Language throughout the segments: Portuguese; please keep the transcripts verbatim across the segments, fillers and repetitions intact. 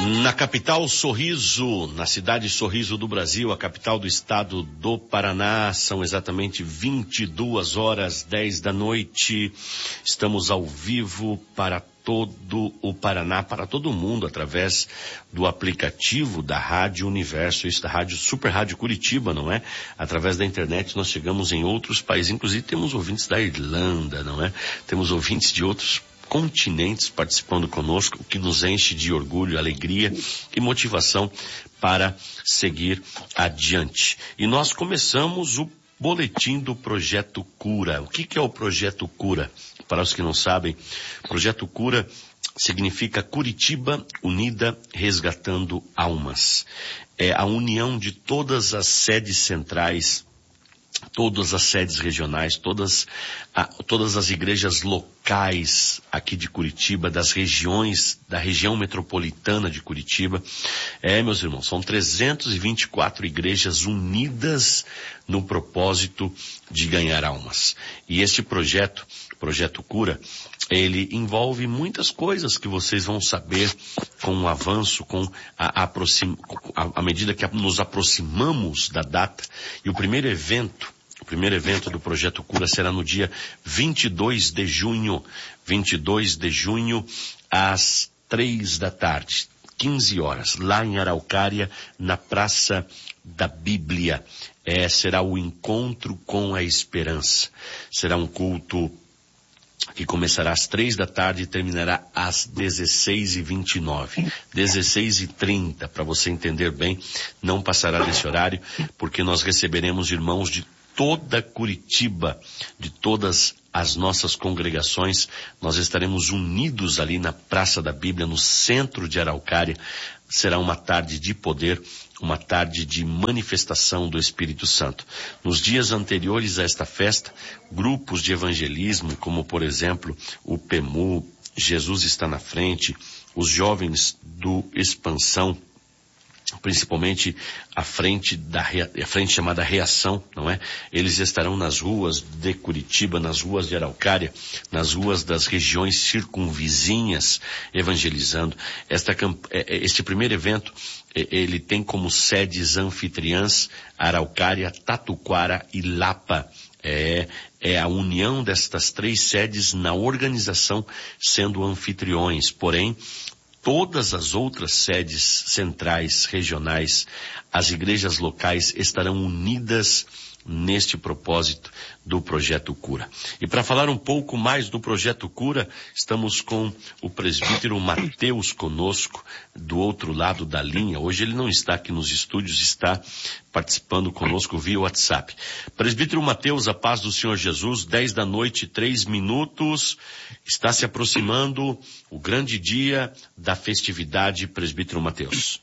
Na capital Sorriso, na cidade Sorriso do Brasil, a capital do estado do Paraná, são exatamente vinte e duas horas, dez da noite. Estamos ao vivo para todo o Paraná, para todo mundo, através do aplicativo da Rádio Universo, isso da Rádio Super Rádio Curitiba, não é? Através da internet nós chegamos em outros países, inclusive temos ouvintes da Irlanda, não é? Temos ouvintes de outros continentes participando conosco, o que nos enche de orgulho, alegria e motivação para seguir adiante. E nós começamos o boletim do Projeto Cura. O que que é o Projeto Cura? Para os que não sabem, Projeto Cura significa Curitiba Unida Resgatando Almas. É a união de todas as sedes centrais, todas as sedes regionais, todas, a, todas as igrejas locais aqui de Curitiba, das regiões, da região metropolitana de Curitiba. É, meus irmãos, são trezentas e vinte e quatro igrejas unidas no propósito de ganhar almas. E este projeto, Projeto Cura, ele envolve muitas coisas que vocês vão saber com o avanço, com a, aproxim, a, a medida que nos aproximamos da data. E o primeiro evento, o primeiro evento do Projeto Cura será no dia vinte e dois de junho, vinte e dois de junho, às três da tarde, quinze horas, lá em Araucária, na Praça da Bíblia. É, será o encontro com a esperança. Será um culto que começará às três da tarde e terminará às dezesseis e vinte e nove. dezesseis e trinta, para você entender bem, não passará desse horário, porque nós receberemos irmãos de toda Curitiba, de todas as nossas congregações. Nós estaremos unidos ali na Praça da Bíblia, no centro de Araucária. Será uma tarde de poder, uma tarde de manifestação do Espírito Santo. Nos dias anteriores a esta festa, grupos de evangelismo, como por exemplo o P E M U, Jesus está na frente, os jovens do Expansão, principalmente a frente da a frente chamada Reação, não é? Eles estarão nas ruas de Curitiba, nas ruas de Araucária, nas ruas das regiões circunvizinhas, evangelizando. Esta, este primeiro evento, ele tem como sedes anfitriãs Araucária, Tatuquara e Lapa. É, é a união destas três sedes na organização, sendo anfitriões. Porém, todas as outras sedes centrais, regionais, as igrejas locais estarão unidas neste propósito do Projeto Cura. E para falar um pouco mais do Projeto Cura, estamos com o presbítero Mateus conosco, do outro lado da linha. Hoje ele não está aqui nos estúdios, está participando conosco via WhatsApp. Presbítero Mateus, a paz do Senhor Jesus, dez da noite, três minutos, está se aproximando o grande dia da festividade, presbítero Mateus.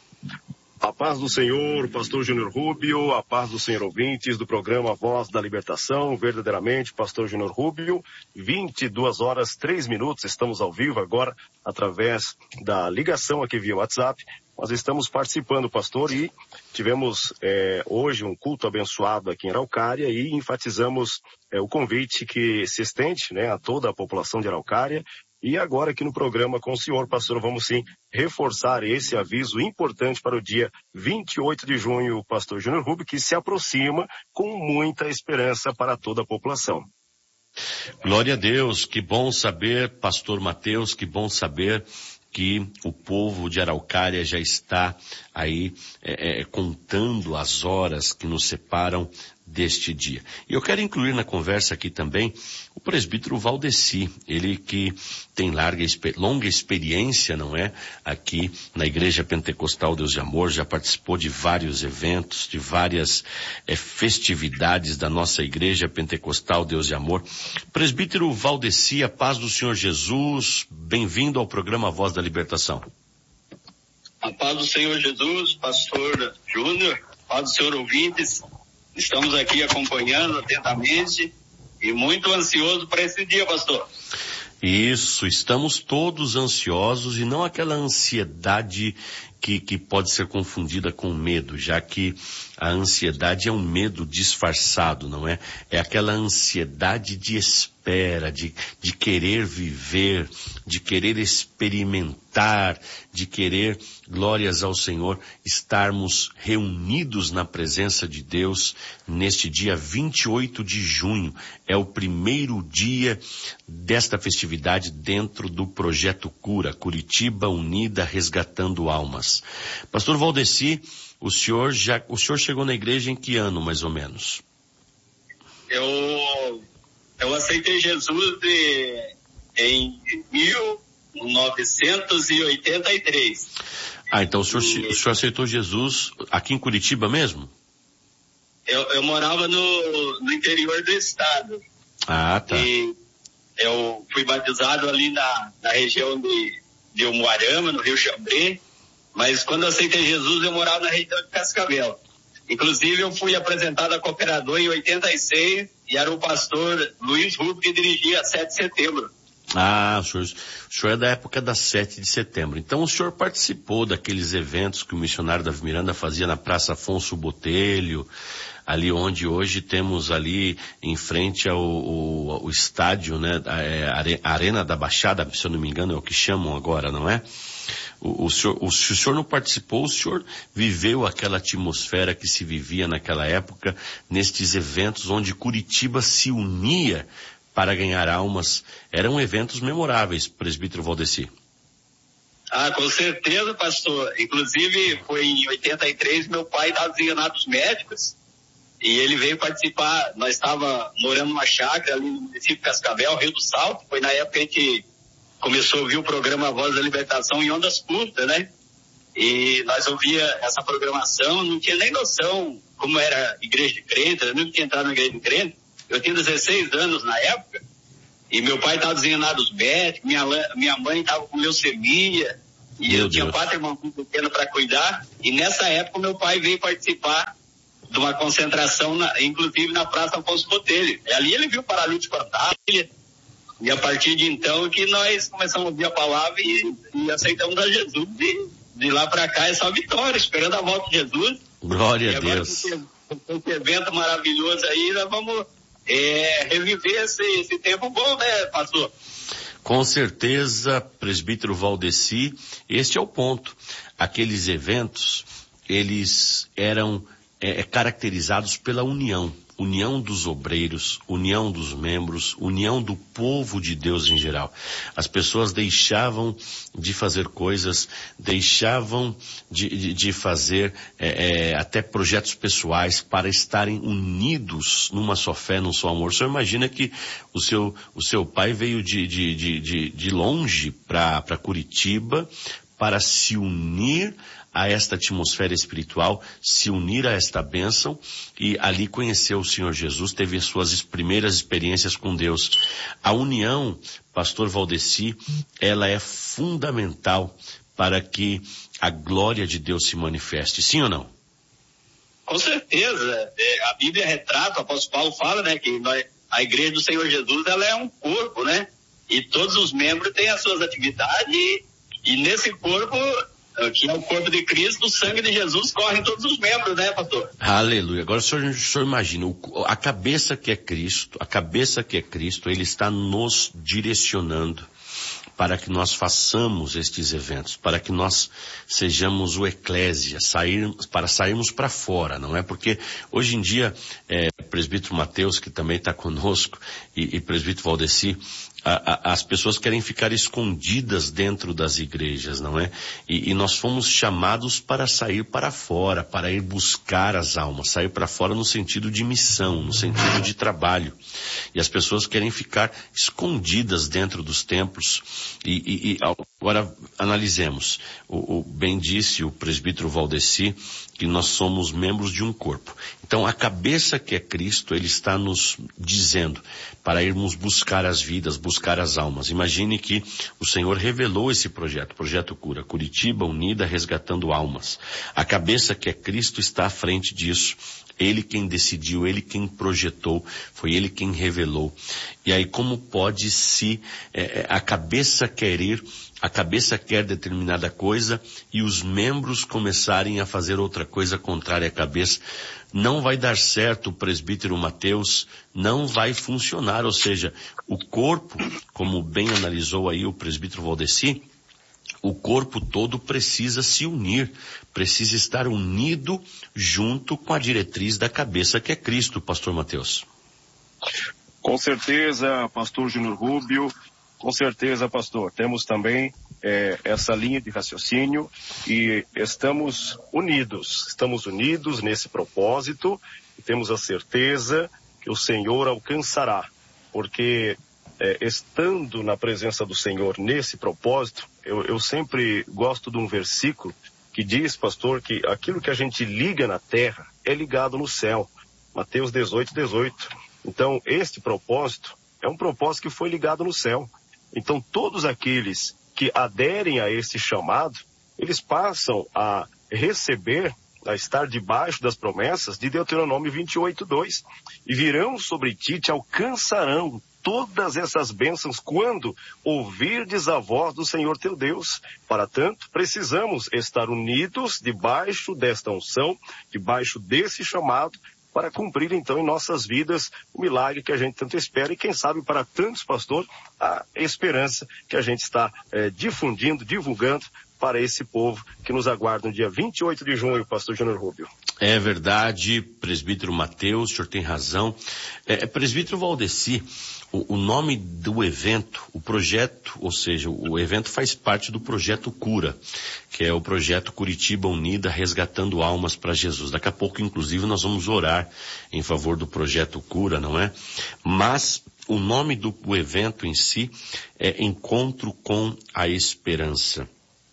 A paz do Senhor, pastor Júnior Rubio, a paz do Senhor ouvintes do programa Voz da Libertação, verdadeiramente, pastor Júnior Rubio, vinte e duas horas, três minutos, estamos ao vivo agora, através da ligação aqui via WhatsApp. Nós estamos participando, pastor, e tivemos é, hoje um culto abençoado aqui em Araucária e enfatizamos é, o convite que se estende, né, a toda a população de Araucária. E agora aqui no programa com o senhor, pastor, vamos sim reforçar esse aviso importante para o dia vinte e oito de junho, pastor Júnior Rubio, que se aproxima com muita esperança para toda a população. Glória a Deus, que bom saber, pastor Mateus, que bom saber que o povo de Araucária já está aí é, é, contando as horas que nos separam deste dia. E eu quero incluir na conversa aqui também o presbítero Valdeci, ele que tem larga, longa experiência, não é? Aqui na Igreja Pentecostal Deus de Amor, já participou de vários eventos, de várias é, festividades da nossa Igreja Pentecostal Deus de Amor. Presbítero Valdeci, a paz do Senhor Jesus, bem-vindo ao programa Voz da Libertação. A paz do Senhor Jesus, pastor Júnior, a paz do Senhor ouvintes. Estamos aqui acompanhando atentamente e muito ansioso para esse dia, pastor. Isso, estamos todos ansiosos e não aquela ansiedade que, que pode ser confundida com medo, já que a ansiedade é um medo disfarçado, não é? É aquela ansiedade de espera, de, de querer viver, de querer experimentar, de querer, glórias ao Senhor, estarmos reunidos na presença de Deus neste dia vinte e oito de junho. É o primeiro dia desta festividade dentro do Projeto Cura, Curitiba Unida Resgatando Almas. Pastor Valdeci, o senhor já, o senhor chegou na igreja em que ano, mais ou menos? Eu, eu aceitei Jesus de, em mil novecentos e oitenta e três. Ah, então o senhor, e... o senhor aceitou Jesus aqui em Curitiba mesmo? Eu, eu morava no, no interior do estado. Ah, tá. E eu fui batizado ali na, na região de, de Umuarama, no Rio Xambrê. Mas quando eu aceitei Jesus, eu morava na região de Cascavel. Inclusive, eu fui apresentado a cooperador em oitenta e seis e era o pastor Luiz Rubio que dirigia a sete de setembro. Ah, o senhor, o senhor é da época da sete de setembro. Então o senhor participou daqueles eventos que o missionário Davi Miranda fazia na Praça Afonso Botelho, ali onde hoje temos ali em frente ao, ao, ao estádio, né, a, a Arena da Baixada, se eu não me engano é o que chamam agora, não é? O, o, senhor, o, se o senhor não participou, o senhor viveu aquela atmosfera que se vivia naquela época, nestes eventos onde Curitiba se unia para ganhar almas. Eram eventos memoráveis, presbítero Valdeci. Ah, com certeza, pastor. Inclusive, foi em oitenta e três, meu pai estava designado dos médicos e ele veio participar. Nós estávamos morando numa chácara ali no município de Cascavel, Rio do Salto. Foi na época que a gente começou a ouvir o programa Voz da Libertação em ondas curtas, né? E nós ouvia essa programação, não tinha nem noção como era igreja de crente, eu nunca tinha entrado na igreja de crente. Eu tinha dezesseis anos na época, e meu pai estava designado dos médicos, minha, minha mãe estava com leucemia, e meu eu Deus. Tinha quatro irmãos pequenos para cuidar, e nessa época meu pai veio participar de uma concentração, na, inclusive na Praça Afonso Botelho. E ali ele viu o paralítico andar, e a partir de então que nós começamos a ouvir a palavra e, e aceitamos a Jesus. De, de lá para cá é só vitória, esperando a volta de Jesus. Glória e a agora, Deus. Com esse evento maravilhoso aí, nós vamos é, reviver esse, esse tempo bom, né, pastor? Com certeza, presbítero Valdeci, este é o ponto. Aqueles eventos, eles eram é, caracterizados pela união. União dos obreiros, união dos membros, união do povo de Deus em geral. As pessoas deixavam de fazer coisas, deixavam de, de, de fazer é, é, até projetos pessoais para estarem unidos numa só fé, num só amor. O senhor imagina que o seu, o seu pai veio de, de, de, de, de longe para para Curitiba para se unir a esta atmosfera espiritual, se unir a esta bênção e ali conheceu o Senhor Jesus, teve as suas primeiras experiências com Deus. A união, pastor Valdeci, ela é fundamental para que a glória de Deus se manifeste, sim ou não? Com certeza, é, a Bíblia retrata, o apóstolo Paulo fala, né, que nós, a igreja do Senhor Jesus, ela é um corpo, né, e todos os membros têm as suas atividades e, e nesse corpo, que é o corpo de Cristo, o sangue de Jesus corre em todos os membros, né, pastor? Aleluia. Agora o senhor, o senhor imagina, a cabeça que é Cristo, a cabeça que é Cristo, ele está nos direcionando para que nós façamos estes eventos, para que nós sejamos o eclésia, sair, para sairmos para fora, não é? Porque hoje em dia, é, presbítero Mateus, que também está conosco, e, e presbítero Valdeci, a, a, as pessoas querem ficar escondidas dentro das igrejas, não é? E, e nós fomos chamados para sair para fora, para ir buscar as almas, sair para fora no sentido de missão, no sentido de trabalho. E as pessoas querem ficar escondidas dentro dos templos. E, e, e agora analisemos. O, o bem disse o presbítero Valdeci que nós somos membros de um corpo. Então a cabeça que é Cristo, ele está nos dizendo para irmos buscar as vidas, buscar as almas. Imagine que o Senhor revelou esse projeto, Projeto Cura, Curitiba Unida Resgatando Almas. A cabeça que é Cristo está à frente disso. Ele quem decidiu, Ele quem projetou, foi Ele quem revelou. E aí como pode se é, a cabeça quer ir, a cabeça quer determinada coisa e os membros começarem a fazer outra coisa contrária à cabeça? Não vai dar certo, o presbítero Mateus, não vai funcionar. Ou seja, o corpo, como bem analisou aí o presbítero Valdeci, o corpo todo precisa se unir, precisa estar unido junto com a diretriz da cabeça que é Cristo, pastor Mateus. Com certeza, pastor Júnior Rubio, com certeza, pastor. Temos também é, essa linha de raciocínio e estamos unidos, estamos unidos nesse propósito e temos a certeza que o Senhor alcançará, porque é, estando na presença do Senhor nesse propósito, eu, eu sempre gosto de um versículo que diz, pastor, que aquilo que a gente liga na terra é ligado no céu. Mateus dezoito, dezoito. Então, este propósito é um propósito que foi ligado no céu. Então, todos aqueles que aderem a esse chamado, eles passam a receber, a estar debaixo das promessas de Deuteronômio vinte e oito, dois. E virão sobre ti, te alcançarão todas essas bênçãos quando ouvirdes a voz do Senhor teu Deus. Para tanto, precisamos estar unidos debaixo desta unção, debaixo desse chamado, para cumprir então em nossas vidas o milagre que a gente tanto espera e quem sabe para tantos, pastor, a esperança que a gente está eh, difundindo, divulgando para esse povo que nos aguarda no dia vinte e oito de junho, pastor Júnior Rubio. É verdade, presbítero Mateus, o senhor tem razão. É, presbítero Valdeci, o, o nome do evento, o projeto, ou seja, o evento faz parte do projeto Cura, que é o projeto Curitiba Unida Resgatando Almas para Jesus. Daqui a pouco, inclusive, nós vamos orar em favor do projeto Cura, não é? Mas o nome do o evento em si é Encontro com a Esperança.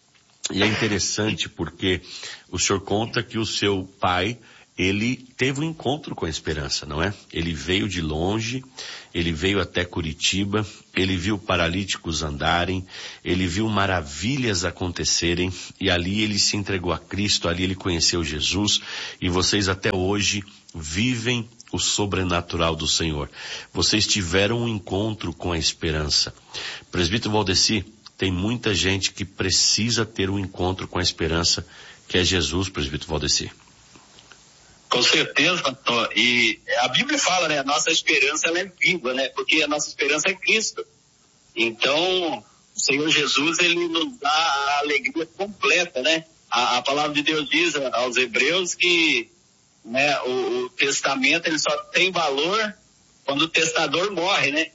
E é interessante porque o senhor conta que o seu pai, ele teve um encontro com a esperança, não é? Ele veio de longe, ele veio até Curitiba, ele viu paralíticos andarem, ele viu maravilhas acontecerem e ali ele se entregou a Cristo, ali ele conheceu Jesus e vocês até hoje vivem o sobrenatural do Senhor. Vocês tiveram um encontro com a esperança. Presbítero Valdeci, tem muita gente que precisa ter um encontro com a esperança, que é Jesus, presbítero Valdeci. Com certeza, pastor. E a Bíblia fala, né? A nossa esperança, ela é viva, né? Porque a nossa esperança é Cristo. Então, o Senhor Jesus, ele nos dá a alegria completa, né? A, a palavra de Deus diz aos hebreus que, né, o, o testamento, ele só tem valor quando o testador morre, né?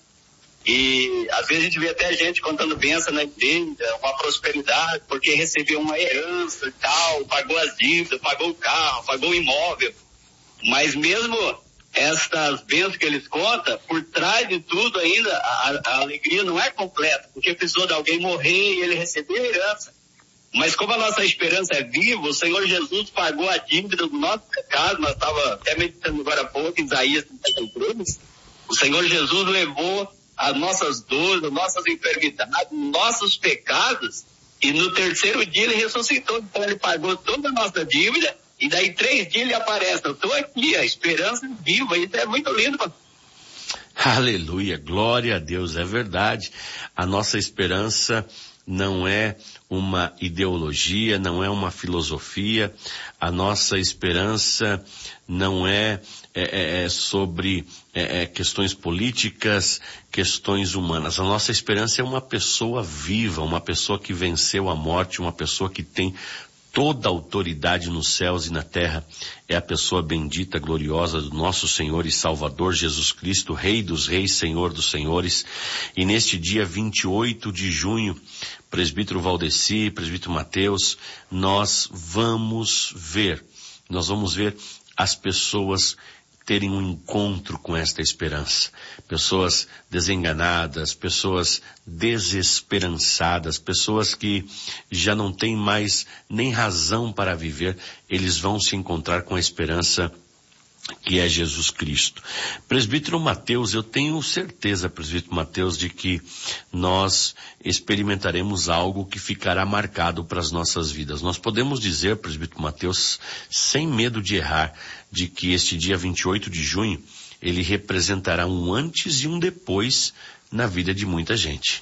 E às vezes a gente vê até gente contando bênção na igreja, uma prosperidade, porque recebeu uma herança e tal, pagou as dívidas, pagou o carro, pagou o imóvel. Mas mesmo estas bênçãos que eles contam, por trás de tudo ainda, a, a alegria não é completa, porque precisou de alguém morrer e ele recebeu a herança. Mas como a nossa esperança é viva, o Senhor Jesus pagou a dívida do nosso pecado, nós estávamos até meditando agora há pouco, Isaías trinta e três, o Senhor Jesus levou as nossas dores, as nossas enfermidades, nossos pecados, e no terceiro dia ele ressuscitou, então ele pagou toda a nossa dívida, e daí três dias ele aparece, eu estou aqui, a esperança é viva, isso é muito lindo. Aleluia, glória a Deus, é verdade, a nossa esperança não é uma ideologia, não é uma filosofia, a nossa esperança não é, é, é sobre é, é, questões políticas, questões humanas. A nossa esperança é uma pessoa viva, uma pessoa que venceu a morte, uma pessoa que tem toda a autoridade nos céus e na terra. É a pessoa bendita, gloriosa do nosso Senhor e Salvador Jesus Cristo, Rei dos Reis, Senhor dos Senhores. E neste dia vinte e oito de junho, presbítero Valdeci, presbítero Mateus, nós vamos ver, nós vamos ver as pessoas terem um encontro com esta esperança. Pessoas desenganadas, pessoas desesperançadas, pessoas que já não têm mais nem razão para viver, eles vão se encontrar com a esperança que é Jesus Cristo. Presbítero Mateus, eu tenho certeza, presbítero Mateus, de que nós experimentaremos algo que ficará marcado para as nossas vidas. Nós podemos dizer, presbítero Mateus, sem medo de errar, de que este dia vinte e oito de junho, ele representará um antes e um depois na vida de muita gente.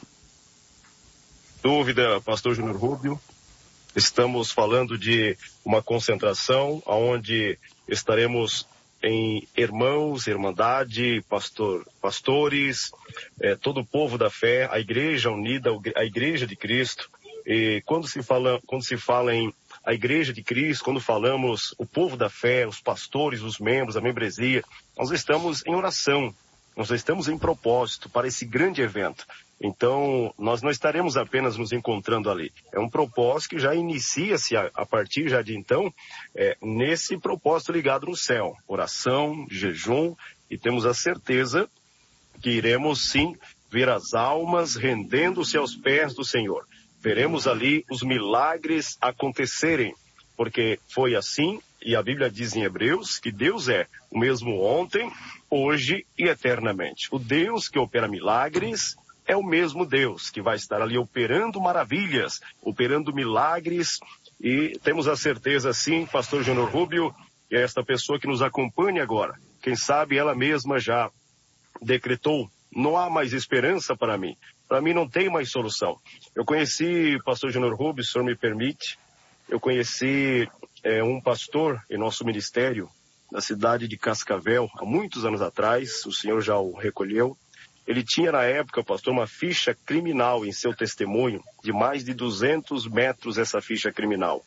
Dúvida, pastor Júnior Rubio. Estamos falando de uma concentração onde estaremos em irmãos, irmandade, pastor, pastores, eh, todo o povo da fé, a igreja unida, a igreja de Cristo. E quando se fala, quando se fala em a igreja de Cristo, quando falamos o povo da fé, os pastores, os membros, a membresia, nós estamos em oração, nós estamos em propósito para esse grande evento. Então, nós não estaremos apenas nos encontrando ali. É um propósito que já inicia-se a, a partir já de então, é, nesse propósito ligado no céu. Oração, jejum, e temos a certeza que iremos sim ver as almas rendendo-se aos pés do Senhor. Veremos ali os milagres acontecerem, porque foi assim, e a Bíblia diz em Hebreus que Deus é o mesmo ontem, hoje e eternamente. O Deus que opera milagres é o mesmo Deus que vai estar ali operando maravilhas, operando milagres, e temos a certeza, sim, pastor Júnior Rubio, que é esta pessoa que nos acompanha agora. Quem sabe ela mesma já decretou, não há mais esperança para mim, para mim não tem mais solução. Eu conheci, pastor Júnior Rubio, se o senhor me permite, eu conheci é, um pastor em nosso ministério, na cidade de Cascavel, há muitos anos atrás, o senhor já o recolheu. Ele tinha na época, pastor, uma ficha criminal em seu testemunho, de mais de duzentos metros essa ficha criminal.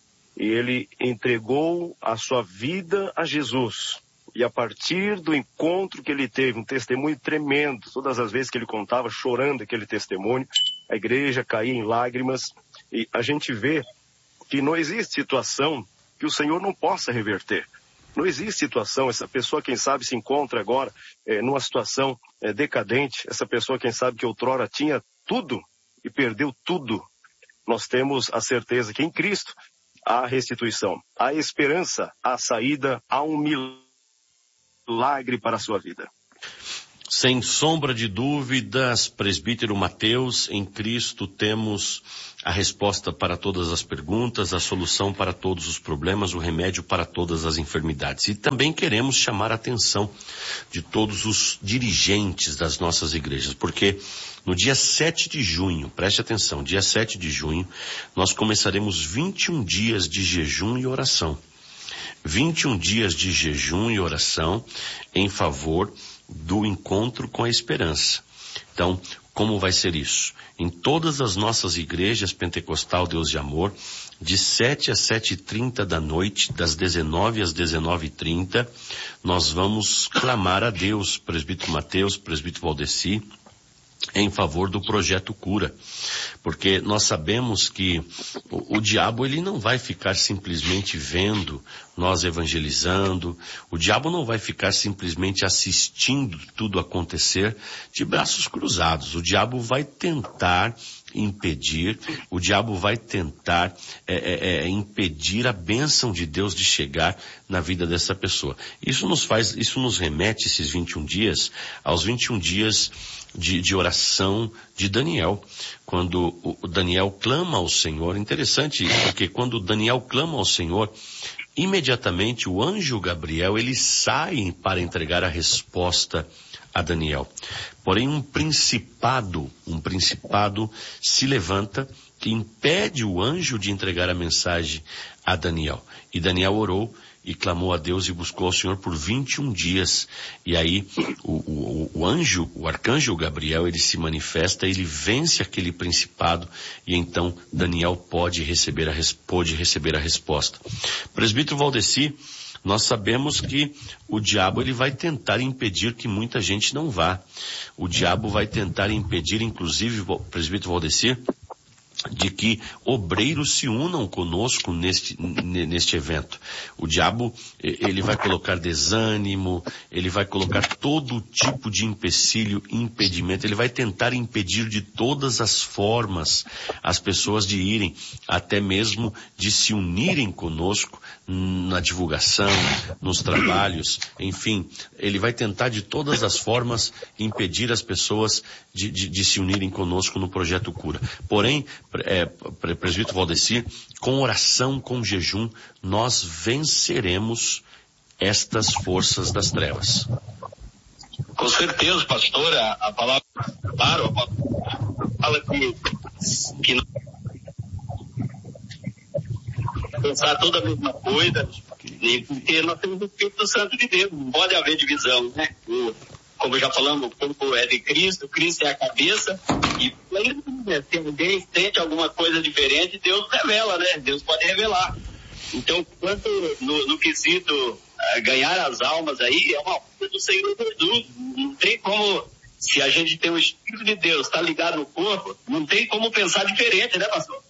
E ele entregou a sua vida a Jesus. E a partir do encontro que ele teve, um testemunho tremendo, todas as vezes que ele contava, chorando aquele testemunho, a igreja caía em lágrimas. E a gente vê que não existe situação que o Senhor não possa reverter. Não existe situação, essa pessoa, quem sabe, se encontra agora é, numa situação é, decadente. Essa pessoa, quem sabe, que outrora tinha tudo e perdeu tudo. Nós temos a certeza que em Cristo há restituição, há esperança, há saída, há um milagre para a sua vida. Sem sombra de dúvidas, presbítero Mateus, em Cristo temos a resposta para todas as perguntas, a solução para todos os problemas, o remédio para todas as enfermidades. E também queremos chamar a atenção de todos os dirigentes das nossas igrejas, porque no dia sete de junho, preste atenção, dia sete de junho, nós começaremos vinte e um dias de jejum e oração. vinte e um dias de jejum e oração em favor do encontro com a esperança. Então, como vai ser isso? Em todas as nossas igrejas Pentecostal Deus de Amor, de sete às sete e trinta da noite, das dezenove às dezenove e trinta, nós vamos clamar a Deus, presbítero Mateus, presbítero Valdeci, em favor do projeto Cura, porque nós sabemos que o, o diabo ele não vai ficar simplesmente vendo nós evangelizando, o diabo não vai ficar simplesmente assistindo tudo acontecer de braços cruzados. O diabo vai tentar impedir, o diabo vai tentar é, é, é, impedir a bênção de Deus de chegar na vida dessa pessoa. Isso nos faz, isso nos remete, esses vinte e um dias, aos vinte e um dias de, de oração de Daniel. Quando o Daniel clama ao Senhor, interessante, porque quando Daniel clama ao Senhor, imediatamente o anjo Gabriel, ele sai para entregar a resposta a Daniel. Porém, um principado, um principado se levanta que impede o anjo de entregar a mensagem a Daniel. E Daniel orou e clamou a Deus e buscou ao Senhor por vinte e um dias. E aí o, o, o anjo, o arcanjo Gabriel, ele se manifesta, ele vence aquele principado e então Daniel pode receber a, pode receber a resposta. Presbítero Valdeci, nós sabemos que o diabo ele vai tentar impedir que muita gente não vá. O diabo vai tentar impedir, inclusive, presbítero Valdeci, de que obreiros se unam conosco neste, neste evento. O diabo, ele vai colocar desânimo, ele vai colocar todo tipo de empecilho, impedimento, ele vai tentar impedir de todas as formas as pessoas de irem, até mesmo de se unirem conosco na divulgação, nos trabalhos, enfim, ele vai tentar de todas as formas impedir as pessoas de, de, de se unirem conosco no Projeto Cura. Porém, É, presbítero Valdeci, com oração, com jejum, nós venceremos estas forças das trevas. Com certeza, pastor, a, a palavra, claro, a palavra fala que, que não pensar toda a mesma coisa, e porque nós temos o Espírito Santo de Deus, não pode haver divisão, né? O, como já falamos, o corpo é de Cristo, Cristo é a cabeça, e se alguém sente alguma coisa diferente, Deus revela, né? Deus pode revelar. Então, quanto no, no quesito uh, ganhar as almas aí, é uma obra do Senhor Jesus. Não tem como, se a gente tem o Espírito de Deus, está ligado no corpo, não tem como pensar diferente, né, pastor?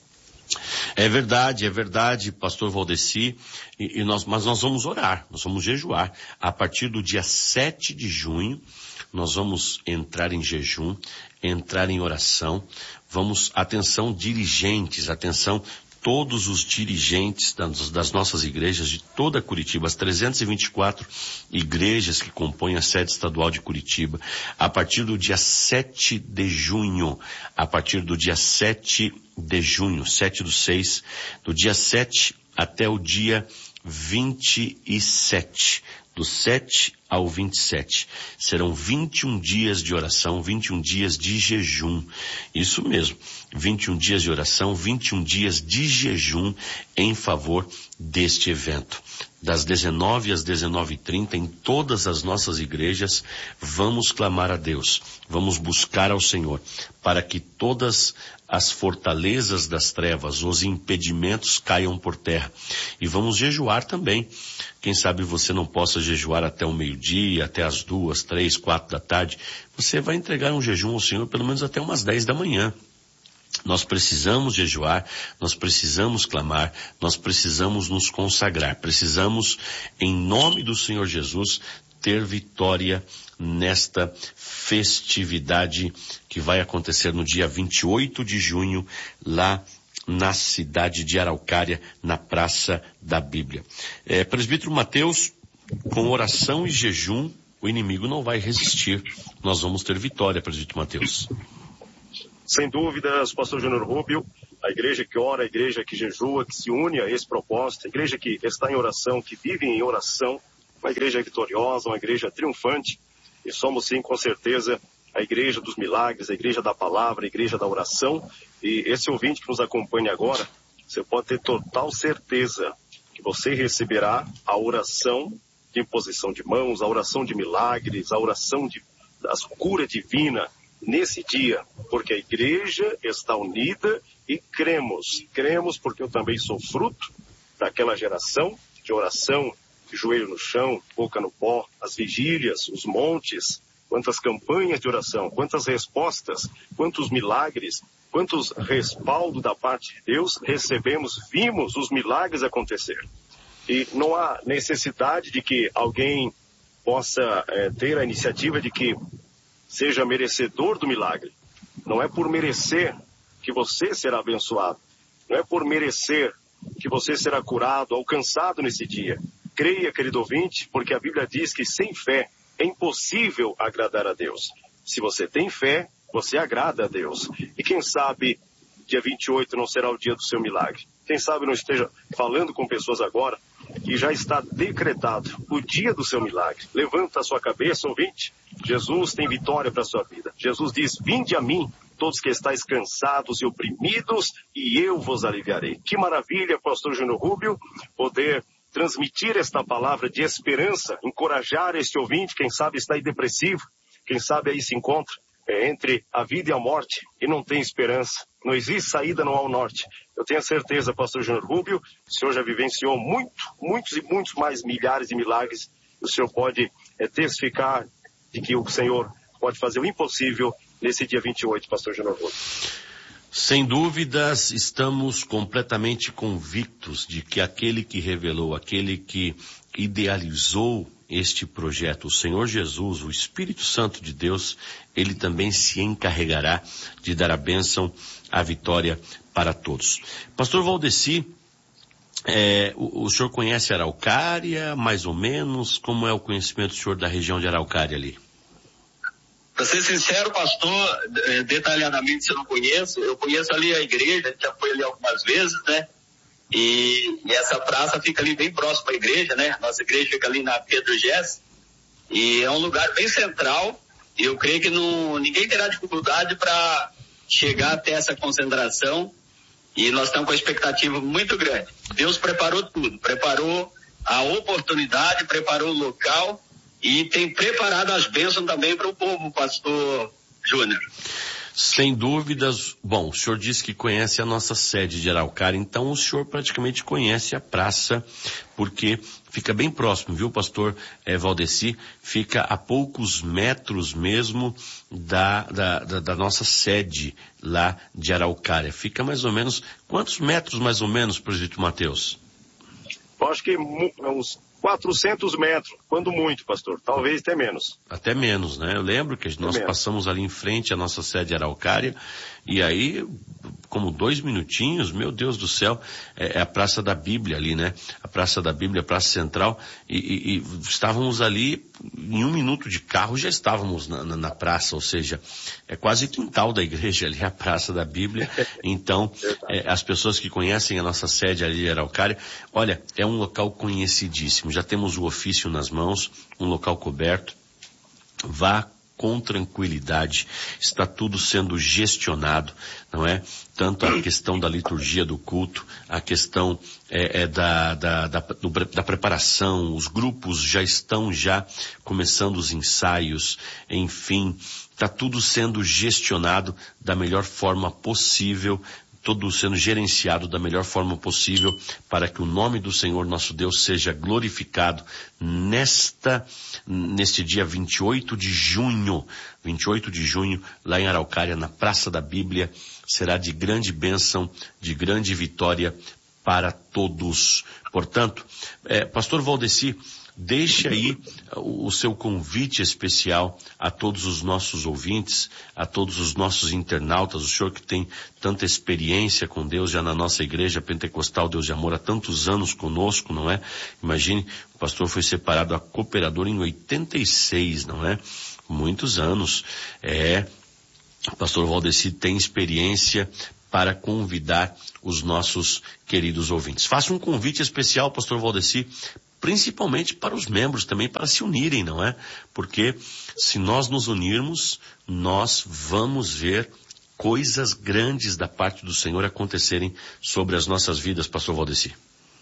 É verdade, é verdade, pastor Valdeci, e, e nós, mas nós vamos orar, nós vamos jejuar. A partir do dia sete de junho, nós vamos entrar em jejum, entrar em oração. Vamos, atenção dirigentes, atenção todos os dirigentes das, das nossas igrejas de toda Curitiba, as trezentas e vinte e quatro igrejas que compõem a sede estadual de Curitiba, a partir do dia sete de junho, a partir do dia sete de junho, sete do seis, do dia sete até o dia vinte e sete, do sete ao vinte e sete. Serão vinte e um dias de oração, vinte e um dias de jejum. Isso mesmo, vinte e um dias de oração, vinte e um dias de jejum em favor deste evento. Das dezenove às dezenove e trinta, em todas as nossas igrejas, vamos clamar a Deus, vamos buscar ao Senhor, para que todas as fortalezas das trevas, os impedimentos caiam por terra. E vamos jejuar também. Quem sabe você não possa jejuar até o meio-dia, até as duas, três, quatro da tarde. Você vai entregar um jejum ao Senhor pelo menos até umas dez da manhã. Nós precisamos jejuar, nós precisamos clamar, nós precisamos nos consagrar, precisamos, em nome do Senhor Jesus, ter vitória nesta festividade que vai acontecer no dia vinte e oito de junho, lá na cidade de Araucária, na Praça da Bíblia. É, presbítero Mateus, com oração e jejum, o inimigo não vai resistir. Nós vamos ter vitória, presbítero Mateus. Sem dúvidas, pastor Júnior Rubio, a igreja que ora, a igreja que jejua, que se une a esse propósito, a igreja que está em oração, que vive em oração, uma igreja vitoriosa, uma igreja triunfante, e somos sim, com certeza, a igreja dos milagres, a igreja da palavra, a igreja da oração, e esse ouvinte que nos acompanha agora, você pode ter total certeza que você receberá a oração de imposição de mãos, a oração de milagres, a oração de, da cura divina, nesse dia, porque a igreja está unida e cremos, cremos porque eu também sou fruto daquela geração de oração, de joelho no chão, boca no pó, as vigílias, os montes, quantas campanhas de oração, quantas respostas, quantos milagres, quantos respaldo da parte de Deus recebemos, vimos os milagres acontecer. E não há necessidade de que alguém possa é, ter a iniciativa de que seja merecedor do milagre. Não é por merecer que você será abençoado. Não é por merecer que você será curado, alcançado nesse dia. Creia, querido ouvinte, porque a Bíblia diz que sem fé é impossível agradar a Deus. Se você tem fé, você agrada a Deus. E quem sabe, dia vinte e oito não será o dia do seu milagre. Quem sabe não esteja falando com pessoas agora que já está decretado o dia do seu milagre. Levanta a sua cabeça, ouvinte. Jesus tem vitória para a sua vida. Jesus diz, vinde a mim, todos que estáis cansados e oprimidos, e eu vos aliviarei. Que maravilha, pastor Júnior Rubio, poder transmitir esta palavra de esperança, encorajar este ouvinte, quem sabe está aí depressivo, quem sabe aí se encontra é, entre a vida e a morte, e não tem esperança. Não existe saída, não há o norte. Eu tenho certeza, pastor Júnior Rubio, o senhor já vivenciou muito, muitos e muitos mais milhares de milagres. O senhor pode é, testificar de que o Senhor pode fazer o impossível nesse dia vinte e oito, pastor Júnior Rubio. Sem dúvidas, estamos completamente convictos de que aquele que revelou, aquele que idealizou este projeto, o Senhor Jesus, o Espírito Santo de Deus, ele também se encarregará de dar a bênção, a vitória para todos. Pastor Valdeci, é, o, o senhor conhece Araucária, mais ou menos? Como é o conhecimento do senhor da região de Araucária ali? Para ser sincero, pastor, detalhadamente eu não conheço. Eu conheço ali a igreja, a gente já foi ali algumas vezes, né? E, e essa praça fica ali bem próximo à igreja, né? Nossa igreja fica ali na Pedro Gess. E é um lugar bem central. E eu creio que não, ninguém terá dificuldade para chegar até essa concentração. E nós estamos com uma expectativa muito grande. Deus preparou tudo. Preparou a oportunidade, preparou o local. E tem preparado as bênçãos também para o povo, pastor Júnior. Sem dúvidas. Bom, o senhor disse que conhece a nossa sede de Araucária, então o senhor praticamente conhece a praça, porque fica bem próximo, viu, pastor eh, Valdeci? Fica a poucos metros mesmo da, da, da, da nossa sede lá de Araucária. Fica mais ou menos, quantos metros mais ou menos, presbítero Mateus? Eu acho que uns quatrocentos metros, quando muito, pastor, talvez até menos. Até menos, né? Eu lembro que nós passamos ali em frente à nossa sede Araucária, e aí, como dois minutinhos, meu Deus do céu, é, é a Praça da Bíblia ali, né? A Praça da Bíblia, a Praça Central, e, e, e estávamos ali, em um minuto de carro já estávamos na, na, na praça, ou seja, é quase quintal da igreja ali, a Praça da Bíblia. Então, é, as pessoas que conhecem a nossa sede ali de Araucária, olha, é um local conhecidíssimo, já temos o ofício nas mãos, um local coberto. Vá com tranquilidade, está tudo sendo gestionado, não é? Tanto a questão da liturgia do culto, a questão é, é da, da, da, do, da preparação, os grupos já estão já começando os ensaios, enfim, está tudo sendo gestionado da melhor forma possível, tudo sendo gerenciado da melhor forma possível para que o nome do Senhor nosso Deus seja glorificado nesta, neste dia vinte e oito de junho, vinte e oito de junho, lá em Araucária, na Praça da Bíblia, será de grande bênção, de grande vitória para todos. Portanto, é, pastor Valdeci, deixe aí o seu convite especial a todos os nossos ouvintes, a todos os nossos internautas, o senhor que tem tanta experiência com Deus já na nossa igreja pentecostal Deus de Amor há tantos anos conosco, não é? Imagine, o pastor foi separado a cooperador em oitenta e seis, não é? Muitos anos. É, o pastor Valdeci tem experiência para convidar os nossos queridos ouvintes. Faça um convite especial, pastor Valdeci, principalmente para os membros também, para se unirem, não é? Porque se nós nos unirmos, nós vamos ver coisas grandes da parte do Senhor acontecerem sobre as nossas vidas, pastor Valdeci.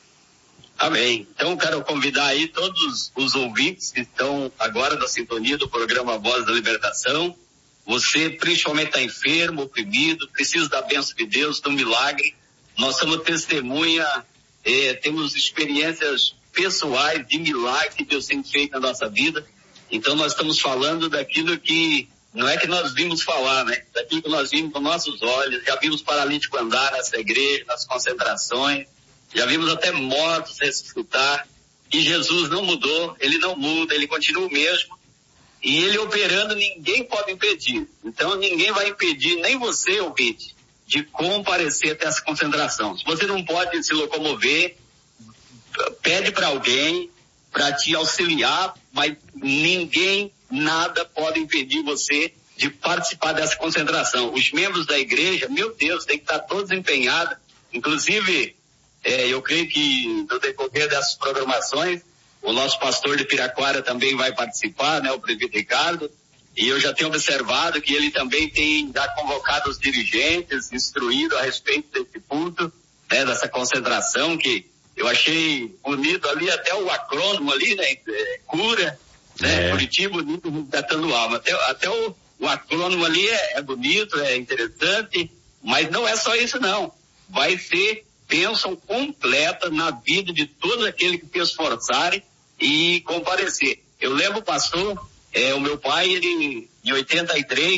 Amém. Então quero convidar aí todos os ouvintes que estão agora na sintonia do programa Voz da Libertação. Você principalmente está enfermo, oprimido, precisa da bênção de Deus, do milagre. Nós somos testemunha, eh, temos experiências pessoais de milagre que Deus tem feito na nossa vida. Então nós estamos falando daquilo que não é que nós vimos falar, né? Daquilo que nós vimos com nossos olhos, já vimos paralítico andar nessa igreja, nas concentrações, já vimos até mortos ressuscitar, e Jesus não mudou, ele não muda, ele continua o mesmo, e ele operando ninguém pode impedir. Então ninguém vai impedir, nem você, ouvinte, de comparecer até essa concentração. Se você não pode se locomover, pede para alguém para te auxiliar, mas ninguém, nada pode impedir você de participar dessa concentração. Os membros da igreja, meu Deus, tem que estar todos empenhados. Inclusive, é, eu creio que no decorrer dessas programações, o nosso pastor de Piraquara também vai participar, né, o presbítero Ricardo, e eu já tenho observado que ele também tem já convocado os dirigentes, instruído a respeito desse culto, né, dessa concentração, que eu achei bonito ali, até o acrônimo ali, né, é, cura, né, é. Curitiba, bonito, tratando alma. Até, até o, o acrônimo ali é, é bonito, é interessante, mas não é só isso não. Vai ser bênção completa na vida de todos aqueles que se esforçarem e comparecer. Eu lembro, pastor, é, o meu pai, ele, em oitenta e três,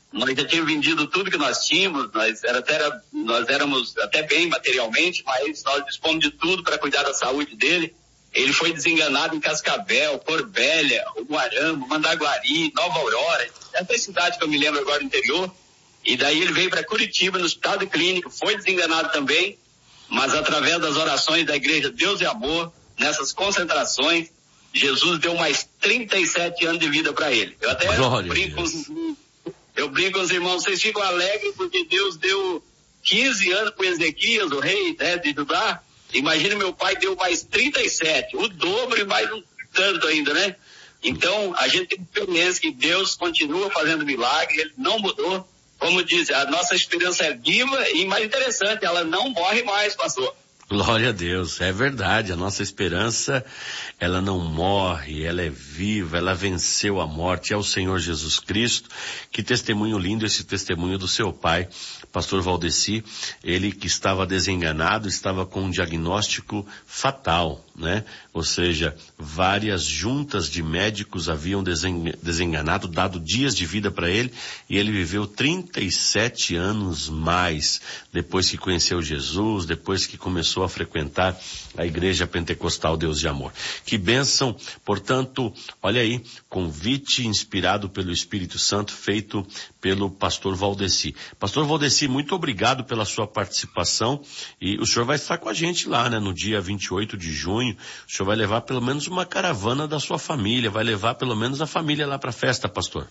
nós já tínhamos vendido tudo que nós tínhamos, nós, era até, nós éramos até bem materialmente, mas nós dispomos de tudo para cuidar da saúde dele. Ele foi desenganado em Cascavel, Corbélia, Guarama, Mandaguari, Nova Aurora, essas cidades que eu me lembro agora do interior. E daí ele veio para Curitiba, no Hospital de Clínica, foi desenganado também, mas através das orações da Igreja Deus e Amor, nessas concentrações, Jesus deu mais trinta e sete anos de vida para ele. Eu até Glória brinco, eu brinco com os irmãos, vocês ficam alegres porque Deus deu quinze anos para Ezequias, o rei, né, de Judá. Imagina, meu pai deu mais trinta e sete, o dobro e mais um tanto ainda, né? Então, a gente tem experiência que Deus continua fazendo milagre, ele não mudou. Como diz, a nossa esperança é viva e mais interessante, ela não morre mais, pastor. Glória a Deus, é verdade, a nossa esperança, ela não morre, ela é viva, ela venceu a morte, é o Senhor Jesus Cristo. Que testemunho lindo esse testemunho do seu pai, pastor Valdeci, ele que estava desenganado, estava com um diagnóstico fatal, né? Ou seja, várias juntas de médicos haviam desenganado, dado dias de vida para ele, e ele viveu trinta e sete anos mais, depois que conheceu Jesus, depois que começou a frequentar a Igreja Pentecostal Deus de Amor. Que bênção, portanto, olha aí, convite inspirado pelo Espírito Santo, feito pelo pastor Valdeci. Pastor Valdeci, muito obrigado pela sua participação, e o senhor vai estar com a gente lá, né, no dia vinte e oito de junho, o senhor vai levar pelo menos uma caravana da sua família, vai levar pelo menos a família lá para a festa, pastor.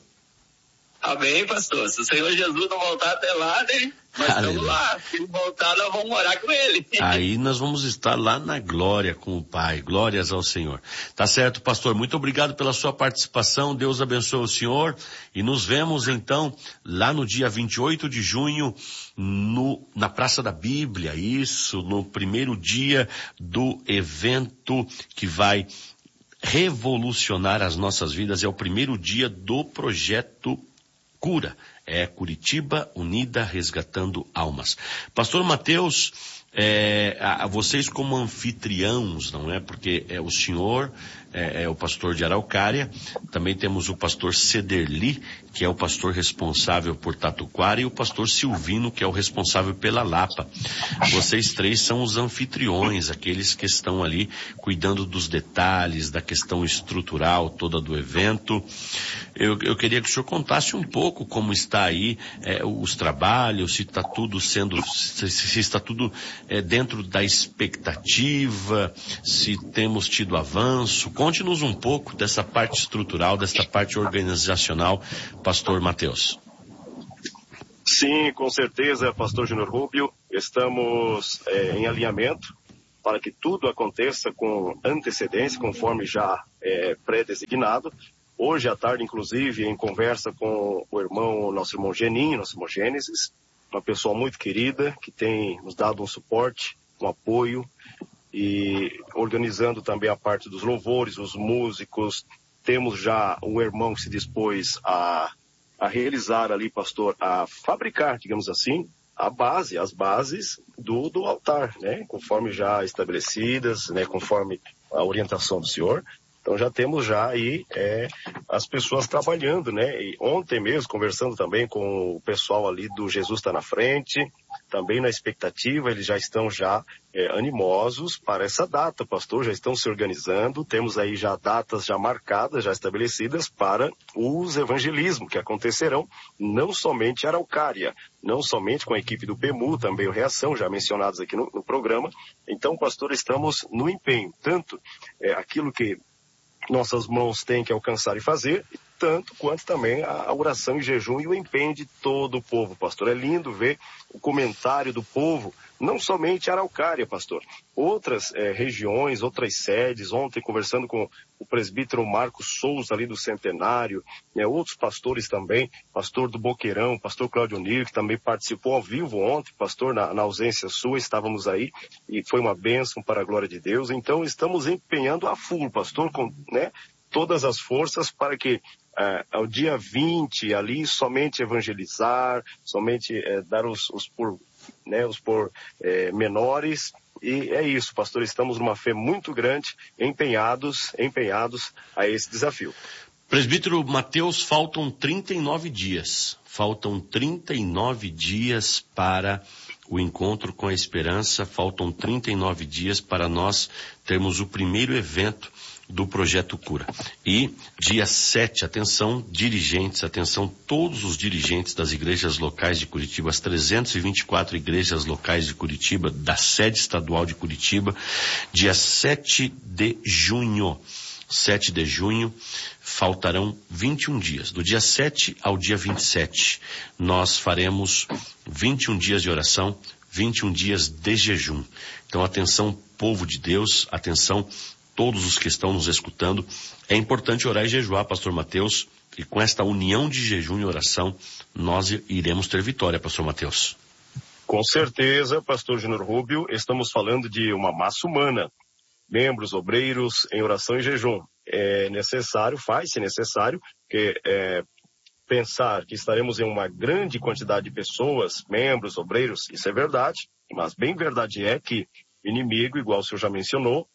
Amém, pastor. Se o Senhor Jesus não voltar até lá, né? Nós Aleluia. estamos lá. Se ele voltar, nós vamos morar com ele. Aí nós vamos estar lá na glória com o Pai. Glórias ao Senhor. Tá certo, pastor. Muito obrigado pela sua participação. Deus abençoe o senhor. E nos vemos, então, lá no dia vinte e oito de junho, no, na Praça da Bíblia. Isso, no primeiro dia do evento que vai revolucionar as nossas vidas. É o primeiro dia do projeto Cura, é Curitiba Unida Resgatando Almas. Pastor Mateus, é, a, a vocês como anfitriãos, não é? Porque é o senhor, é, é o pastor de Araucária, também temos o pastor Cederli, que é o pastor responsável por Tatuquara, e o pastor Silvino, que é o responsável pela Lapa. Vocês três são os anfitriões, aqueles que estão ali cuidando dos detalhes, da questão estrutural toda do evento. Eu, eu queria que o senhor contasse um pouco como está aí é, os trabalhos, se está tudo sendo, se, se está tudo é, dentro da expectativa, se temos tido avanço. Conte-nos um pouco dessa parte estrutural, dessa parte organizacional, pastor Mateus. Sim, com certeza, pastor Júnior Rubio, estamos é, em alinhamento para que tudo aconteça com antecedência, conforme já é, pré-designado. Hoje à tarde, inclusive, em conversa com o irmão, nosso irmão Geninho, nosso irmão Gênesis, uma pessoa muito querida, que tem nos dado um suporte, um apoio, e organizando também a parte dos louvores, os músicos. Temos já um irmão que se dispôs a, a realizar ali, pastor, a fabricar, digamos assim, a base, as bases do, do altar, né? Conforme já estabelecidas, né? Conforme a orientação do senhor. Então já temos já aí é, as pessoas trabalhando, né? E ontem mesmo, conversando também com o pessoal ali do Jesus Está na Frente, também na expectativa, eles já estão já é, animosos para essa data, pastor, já estão se organizando, temos aí já datas já marcadas, já estabelecidas para os evangelismos que acontecerão, não somente em Araucária, não somente com a equipe do P E M U, também o Reação, já mencionados aqui no, no programa. Então, pastor, estamos no empenho, tanto é, aquilo que nossas mãos têm que alcançar e fazer, tanto quanto também a oração e jejum e o empenho de todo o povo, pastor. É lindo ver o comentário do povo, não somente Araucária, pastor. Outras eh, regiões, outras sedes, ontem conversando com o presbítero Marcos Souza ali do Centenário, né, outros pastores também, pastor do Boqueirão, pastor Cláudio Niro, que também participou ao vivo ontem, pastor, na, na ausência sua, estávamos aí, e foi uma bênção para a glória de Deus. Então estamos empenhando a full, pastor, com, né, todas as forças para que Uh, ao dia vinte ali somente evangelizar, somente uh, dar os, os por, né, os por uh, menores, e é isso, pastor, estamos numa fé muito grande, empenhados, empenhados a esse desafio. Presbítero Mateus, faltam trinta e nove dias. Faltam trinta e nove dias para o encontro com a esperança. Faltam trinta e nove dias para nós termos o primeiro evento do Projeto Cura. E dia sete, atenção dirigentes, atenção todos os dirigentes das igrejas locais de Curitiba, as trezentas e vinte e quatro igrejas locais de Curitiba, da sede estadual de Curitiba, dia sete de junho. sete de junho, faltarão vinte e um dias. Do dia sete ao dia vinte e sete, nós faremos vinte e um dias de oração, vinte e um dias de jejum. Então, atenção, povo de Deus, atenção, todos os que estão nos escutando. É importante orar e jejuar, pastor Mateus, e com esta união de jejum e oração, nós iremos ter vitória, pastor Mateus. Com certeza, pastor Júnior Rubio, estamos falando de uma massa humana. Membros, obreiros, em oração e jejum. É necessário, faz-se necessário, que é, pensar que estaremos em uma grande quantidade de pessoas, membros, obreiros, isso é verdade, mas bem verdade é que o inimigo, igual o senhor já mencionou,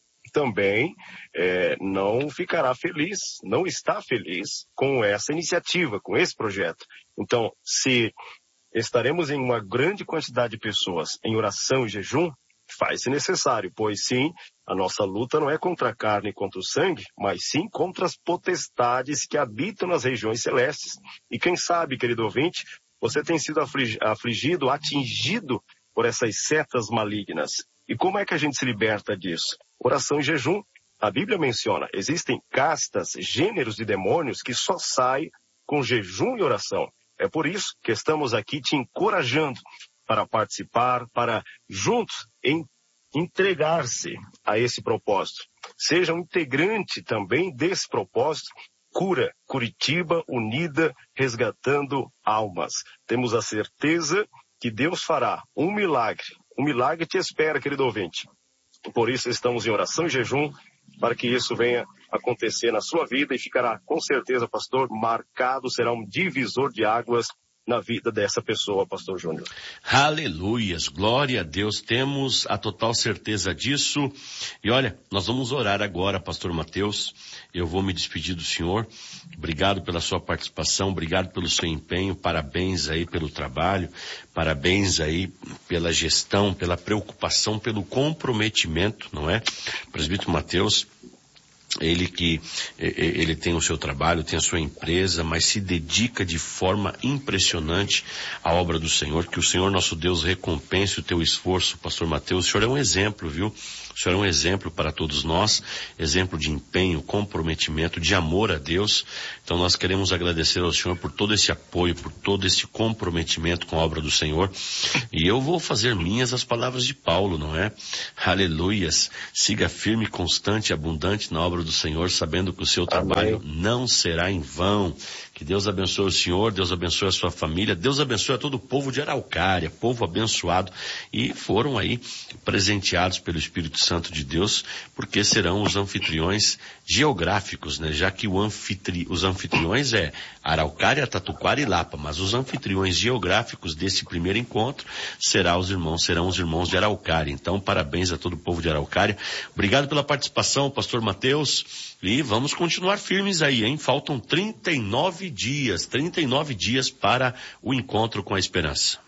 também é, não ficará feliz, não está feliz com essa iniciativa, com esse projeto. Então, se estaremos em uma grande quantidade de pessoas em oração e jejum, faz-se necessário, pois sim, a nossa luta não é contra a carne e contra o sangue, mas sim contra as potestades que habitam nas regiões celestes. E quem sabe, querido ouvinte, você tem sido afligido, atingido por essas setas malignas. E como é que a gente se liberta disso? Oração e jejum. A Bíblia menciona, existem castas, gêneros de demônios que só saem com jejum e oração. É por isso que estamos aqui te encorajando para participar, para juntos em, entregar-se a esse propósito. Seja um integrante também desse propósito. Cura, Curitiba unida, resgatando almas. Temos a certeza que Deus fará um milagre. Um milagre te espera, querido ouvinte. Por isso estamos em oração e jejum, para que isso venha acontecer na sua vida e ficará, com certeza, pastor, marcado, será um divisor de águas na vida dessa pessoa, pastor Júnior. Aleluias, glória a Deus, temos a total certeza disso. E olha, nós vamos orar agora, pastor Mateus. Eu vou me despedir do senhor. Obrigado pela sua participação, obrigado pelo seu empenho, parabéns aí pelo trabalho, parabéns aí pela gestão, pela preocupação, pelo comprometimento, não é? Presbítero Mateus, ele que, ele tem o seu trabalho, tem a sua empresa, mas se dedica de forma impressionante à obra do Senhor. Que o Senhor nosso Deus recompense o teu esforço, pastor Mateus. O senhor é um exemplo, viu? O senhor é um exemplo para todos nós, exemplo de empenho, comprometimento, de amor a Deus. Então nós queremos agradecer ao Senhor por todo esse apoio, por todo esse comprometimento com a obra do Senhor. E eu vou fazer minhas as palavras de Paulo, não é? Aleluias. Siga firme, constante e abundante na obra do Senhor, sabendo que o seu trabalho Amém. Não será em vão. Que Deus abençoe o senhor, Deus abençoe a sua família, Deus abençoe a todo o povo de Araucária, povo abençoado, e foram aí presenteados pelo Espírito Santo de Deus, porque serão os anfitriões geográficos, né? Já que o anfitri... os anfitriões é Araucária, Tatuquara e Lapa, mas os anfitriões geográficos desse primeiro encontro serão os irmãos, serão os irmãos de Araucária. Então, parabéns a todo o povo de Araucária. Obrigado pela participação, pastor Mateus, e vamos continuar firmes aí, hein? Faltam trinta e nove dias, trinta e nove dias para o encontro com a esperança.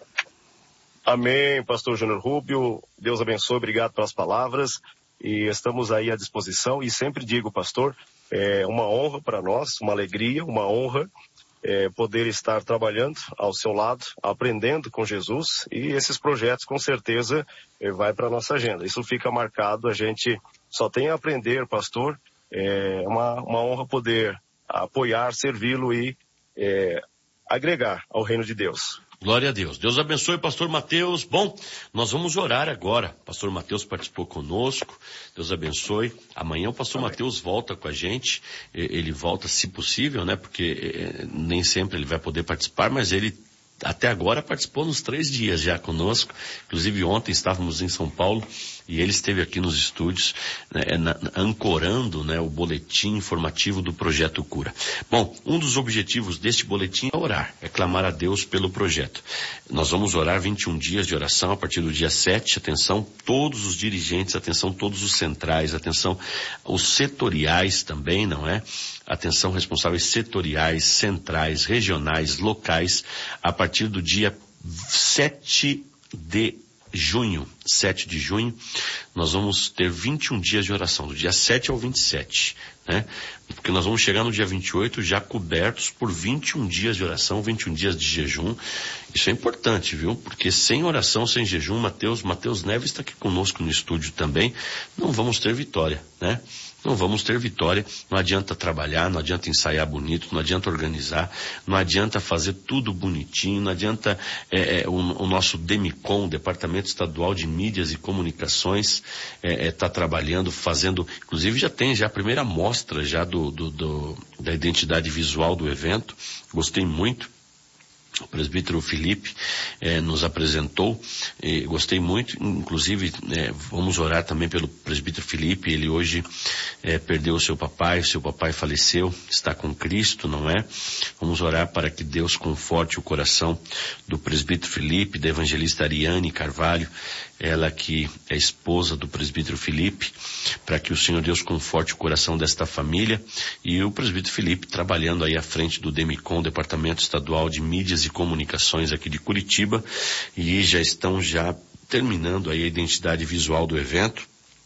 Amém, pastor Júnior Rubio. Deus abençoe, obrigado pelas palavras. E estamos aí à disposição. E sempre digo, pastor, é uma honra para nós, uma alegria, uma honra é, poder estar trabalhando ao seu lado, aprendendo com Jesus. E esses projetos, com certeza, é, vai para a nossa agenda. Isso fica marcado, a gente só tem a aprender, pastor. É uma, uma honra poder apoiar, servi-lo e é, agregar ao reino de Deus. Glória a Deus. Deus abençoe, pastor Mateus. Bom, nós vamos orar agora. Pastor Mateus participou conosco. Deus abençoe. Amanhã o pastor Amém. Mateus volta com a gente. Ele volta, se possível, né? Porque nem sempre ele vai poder participar, mas ele até agora participou nos três dias já conosco. Inclusive ontem estávamos em São Paulo e ele esteve aqui nos estúdios, né, na, ancorando, né, o boletim informativo do Projeto Cura. Bom, um dos objetivos deste boletim é orar, é clamar a Deus pelo projeto. Nós vamos orar vinte e um dias de oração a partir do dia sete. Atenção, todos os dirigentes, atenção, todos os centrais, atenção, os setoriais também, não é? atenção, responsáveis setoriais, centrais, regionais, locais, a partir do dia sete de junho, sete de junho, nós vamos ter vinte e um dias de oração, do dia sete ao vinte e sete, né? Porque nós vamos chegar no dia vinte e oito já cobertos por vinte e um dias de oração, vinte e um dias de jejum. Isso é importante, viu? Porque sem oração, sem jejum, Mateus, Mateus Neves está aqui conosco no estúdio também, não vamos ter vitória, né? Não vamos ter vitória, não adianta trabalhar, não adianta ensaiar bonito, não adianta organizar, não adianta fazer tudo bonitinho, não adianta é, é, o, o nosso DEMICOM, Departamento Estadual de Mídias e Comunicações, é, é, tá trabalhando, fazendo, inclusive já tem já a primeira amostra já do, do, do, da identidade visual do evento, gostei muito. O presbítero Felipe eh, nos apresentou, eh, gostei muito, inclusive eh, vamos orar também pelo presbítero Felipe. Ele hoje eh, perdeu o seu papai, o seu papai faleceu, está com Cristo, não é? Vamos orar para que Deus conforte o coração do presbítero Felipe, da evangelista Ariane Carvalho, ela que é esposa do presbítero Felipe, para que o Senhor Deus conforte o coração desta família, e o presbítero Felipe trabalhando aí à frente do DEMICOM, Departamento Estadual de Mídias e Comunicações aqui de Curitiba, e já estão já terminando aí a identidade visual do evento.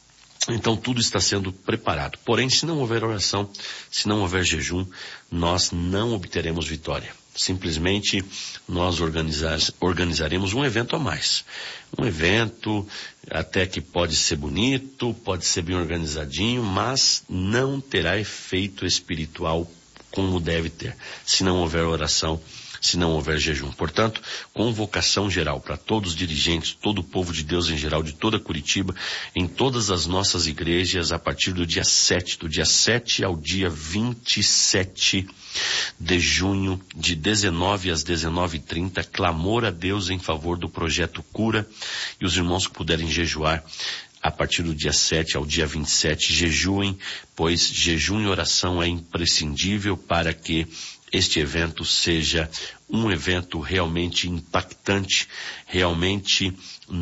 Então tudo está sendo preparado. Porém, se não houver oração, se não houver jejum, nós não obteremos vitória. Simplesmente nós organizar, organizaremos um evento a mais. Um evento até que pode ser bonito, pode ser bem organizadinho, mas não terá efeito espiritual como deve ter, se não houver oração, se não houver jejum. Portanto, convocação geral para todos os dirigentes, todo o povo de Deus em geral, de toda Curitiba, em todas as nossas igrejas, a partir do dia sete, do dia sete ao dia vinte e sete de junho, de dezenove às dezenove e trinta, clamor a Deus em favor do projeto Cura, e os irmãos que puderem jejuar, a partir do dia sete ao dia vinte e sete, jejuem, pois jejum e oração é imprescindível para que este evento seja um evento realmente impactante, realmente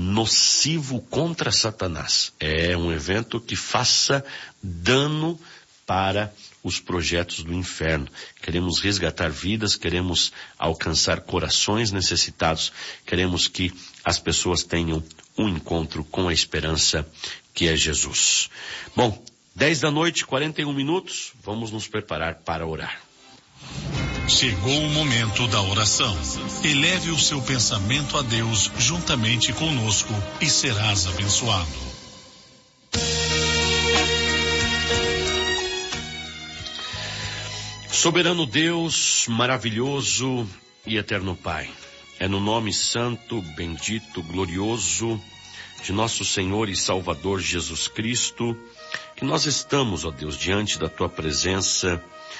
nocivo contra Satanás. É um evento que faça dano para os projetos do inferno. Queremos resgatar vidas, queremos alcançar corações necessitados, queremos que as pessoas tenham um encontro com a esperança que é Jesus. Bom, dez da noite, quarenta e um minutos, vamos nos preparar para orar. Chegou o momento da oração. Eleve o seu pensamento a Deus juntamente conosco e serás abençoado. Soberano Deus, maravilhoso e eterno Pai, é no nome santo, bendito, glorioso de nosso Senhor e Salvador Jesus Cristo que nós estamos, ó Deus, diante da Tua presença,